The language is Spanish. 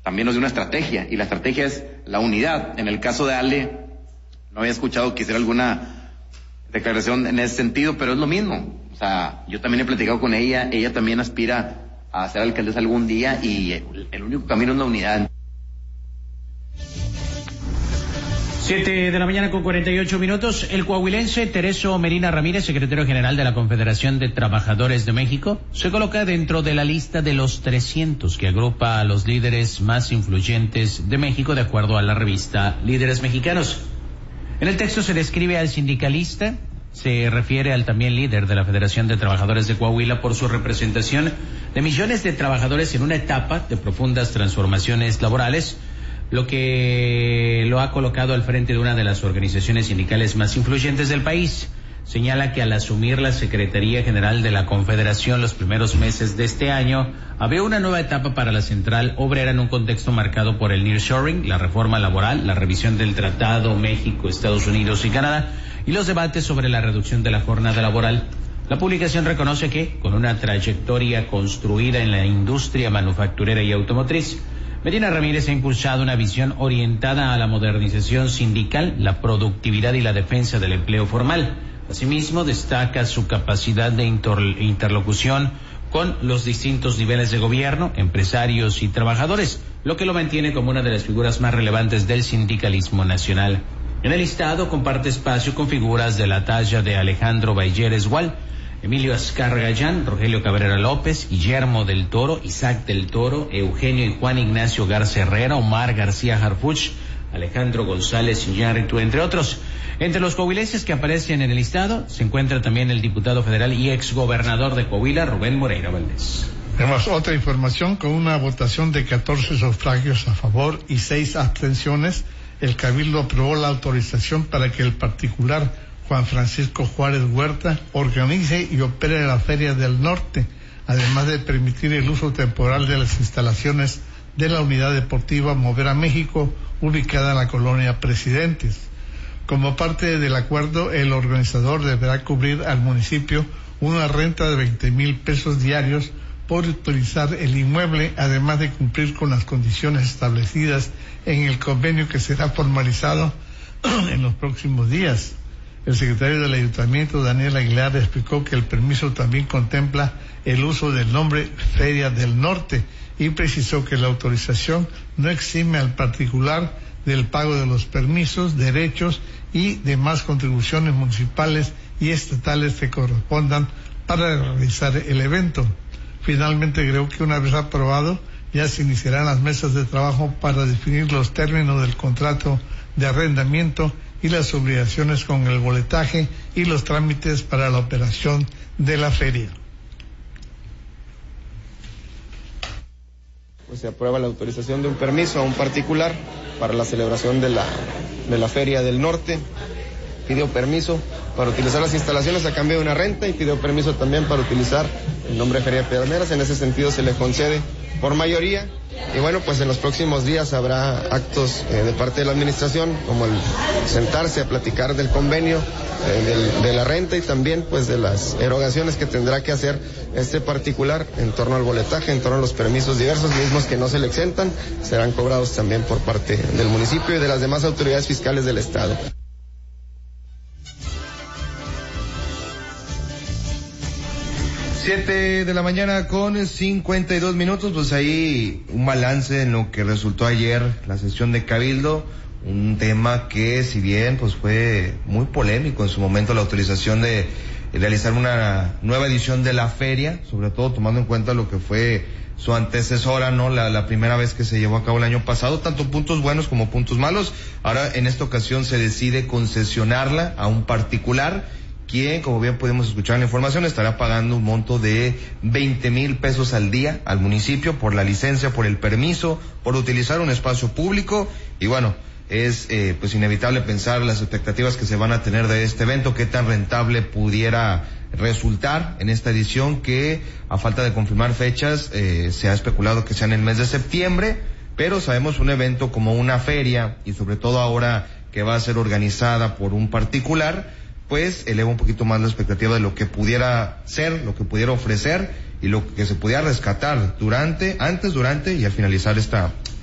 también nos dio una estrategia, y la estrategia es la unidad. En el caso de Ale, no había escuchado que hiciera alguna declaración en ese sentido, pero es lo mismo. O sea, yo también he platicado con ella también aspira a ser alcaldesa algún día, y el único camino es la unidad. 7:48 a.m. El coahuilense Tereso Merina Ramírez, secretario general de la Confederación de Trabajadores de México, se coloca dentro de la lista de los 300 que agrupa a los líderes más influyentes de México, de acuerdo a la revista Líderes Mexicanos. En el texto se describe al sindicalista, se refiere al también líder de la Federación de Trabajadores de Coahuila por su representación de millones de trabajadores en una etapa de profundas transformaciones laborales, lo que lo ha colocado al frente de una de las organizaciones sindicales más influyentes del país. Señala que al asumir la Secretaría General de la Confederación los primeros meses de este año, había una nueva etapa para la central obrera en un contexto marcado por el nearshoring, la reforma laboral, la revisión del Tratado México, Estados Unidos y Canadá, y los debates sobre la reducción de la jornada laboral. La publicación reconoce que, con una trayectoria construida en la industria manufacturera y automotriz, Merina Ramírez ha impulsado una visión orientada a la modernización sindical, la productividad y la defensa del empleo formal. Asimismo, destaca su capacidad de interlocución con los distintos niveles de gobierno, empresarios y trabajadores, lo que lo mantiene como una de las figuras más relevantes del sindicalismo nacional. En el listado comparte espacio con figuras de la talla de Alejandro Bayeres Gual, Emilio Azcar Gallán, Rogelio Cabrera López, Guillermo del Toro, Isaac del Toro, Eugenio y Juan Ignacio Garza Herrera, Omar García Harfuch, Alejandro González Iñárritu, entre otros. Entre los coahuilenses que aparecen en el listado se encuentra también el diputado federal y exgobernador de Coahuila, Rubén Moreira Valdés. Tenemos otra información. Con una votación de 14 sufragios a favor y 6 abstenciones, el Cabildo aprobó la autorización para que el particular Juan Francisco Juárez Huerta organice y opere la Feria del Norte, además de permitir el uso temporal de las instalaciones de la Unidad Deportiva Mover a México, ubicada en la colonia Presidentes. Como parte del acuerdo, el organizador deberá cubrir al municipio una renta de 20,000 pesos diarios por utilizar el inmueble, además de cumplir con las condiciones establecidas en el convenio que será formalizado en los próximos días. El secretario del Ayuntamiento, Daniel Aguilar, explicó que el permiso también contempla el uso del nombre Feria del Norte y precisó que la autorización no exime al particular del pago de los permisos, derechos y demás contribuciones municipales y estatales que correspondan para realizar el evento. Finalmente, creo que una vez aprobado, ya se iniciarán las mesas de trabajo para definir los términos del contrato de arrendamiento y las obligaciones con el boletaje y los trámites para la operación de la feria. Pues se aprueba la autorización de un permiso a un particular para la celebración de la Feria del Norte. Pidió permiso para utilizar las instalaciones a cambio de una renta y pidió permiso también para utilizar el nombre Feria Pedroneras. En ese sentido se le concede por mayoría. Y bueno, pues en los próximos días habrá actos de parte de la administración, como el sentarse a platicar del convenio, de la renta y también pues de las erogaciones que tendrá que hacer este particular en torno al boletaje, en torno a los permisos diversos, mismos que no se le exentan, serán cobrados también por parte del municipio y de las demás autoridades fiscales del estado. 7:52 a.m, pues ahí un balance en lo que resultó ayer la sesión de Cabildo, un tema que si bien pues fue muy polémico en su momento la autorización de realizar una nueva edición de la feria, sobre todo tomando en cuenta lo que fue su antecesora, ¿no? La primera vez que se llevó a cabo el año pasado, tanto puntos buenos como puntos malos. Ahora en esta ocasión se decide concesionarla a un particular, quien, como bien pudimos escuchar en la información, estará pagando un monto de 20,000 pesos al día al municipio por la licencia, por el permiso, por utilizar un espacio público. Y bueno, es pues inevitable pensar las expectativas que se van a tener de este evento, qué tan rentable pudiera resultar en esta edición, que a falta de confirmar fechas se ha especulado que sea en el mes de septiembre, pero sabemos un evento como una feria, y sobre todo ahora que va a ser organizada por un particular, pues eleva un poquito más la expectativa de lo que pudiera ser, lo que pudiera ofrecer y lo que se pudiera rescatar antes, durante y al finalizar esta